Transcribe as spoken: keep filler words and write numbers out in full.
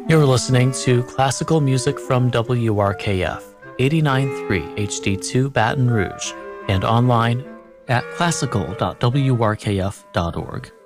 You're listening to classical music from W R K F, eighty-nine point three H D two Baton Rouge, and online at classical dot w r k f dot org.